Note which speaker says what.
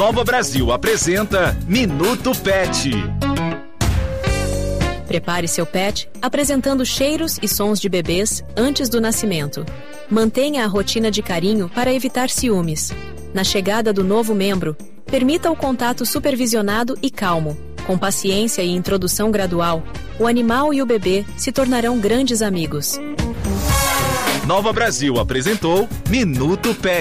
Speaker 1: Nova Brasil apresenta Minuto Pet.
Speaker 2: Prepare seu pet apresentando cheiros e sons de bebês antes do nascimento. Mantenha a rotina de carinho para evitar ciúmes. Na chegada do novo membro, permita o contato supervisionado e calmo. Com paciência e introdução gradual, o animal e o bebê se tornarão grandes amigos.
Speaker 1: Nova Brasil apresentou Minuto Pet.